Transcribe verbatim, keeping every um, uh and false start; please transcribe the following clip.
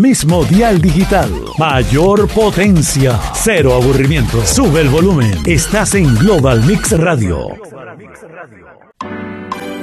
mismo dial digital. Mayor potencia, cero aburrimiento. Sube el volumen. Estás en Global Mix Radio.